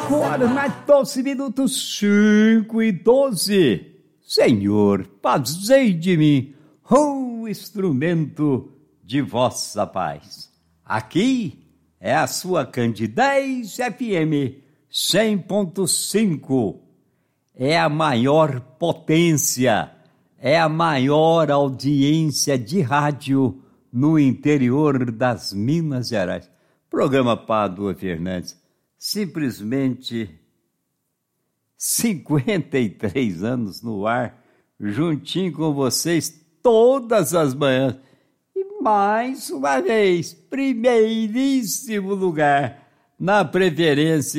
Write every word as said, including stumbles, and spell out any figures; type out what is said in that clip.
cinco horas mais doze minutos, cinco e doze. Senhor, fazei de mim um instrumento de vossa paz. Aqui é a sua Candidez F M cem ponto cinco. É a maior potência, é a maior audiência de rádio no interior das Minas Gerais. Programa Pádua Fernandes, simplesmente cinquenta e três anos no ar, juntinho com vocês todas as manhãs. E mais uma vez, primeiríssimo lugar na preferência